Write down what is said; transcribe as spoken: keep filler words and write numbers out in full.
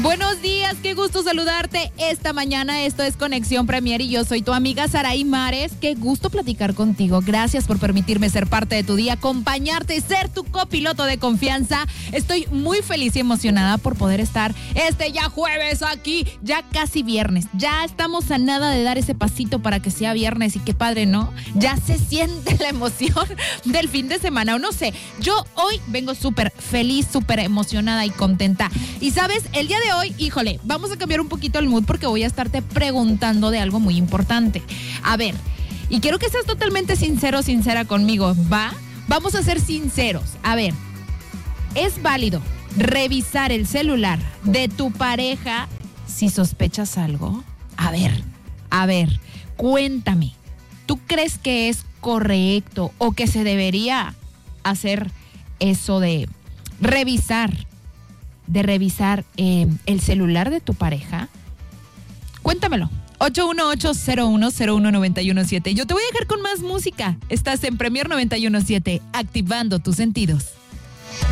Buenos días, qué gusto saludarte esta mañana. Esto es Conexión Premier y yo soy tu amiga Saraí Mares. Qué gusto platicar contigo. Gracias por permitirme ser parte de tu día, acompañarte y ser tu copiloto de confianza. Estoy muy feliz y emocionada por poder estar este ya jueves aquí, ya casi viernes. Ya estamos a nada de dar ese pasito para que sea viernes y qué padre, ¿no? Ya se siente la emoción del fin de semana, o no sé. Yo hoy vengo súper feliz, súper emocionada y contenta. Y sabes, el día de hoy, híjole, vamos a cambiar un poquito el mood porque voy a estarte preguntando de algo muy importante. A ver, y quiero que seas totalmente sincero, sincera conmigo, ¿va? Vamos a ser sinceros. A ver, ¿es válido revisar el celular de tu pareja si sospechas algo? A ver, a ver, cuéntame. ¿Tú crees que es correcto o que se debería hacer eso de revisar? de revisar eh, el celular de tu pareja? Cuéntamelo. ocho uno ocho, cero uno cero uno nueve uno siete. Yo te voy a dejar con más música. Estás en Premier noventa y uno punto siete, activando tus sentidos.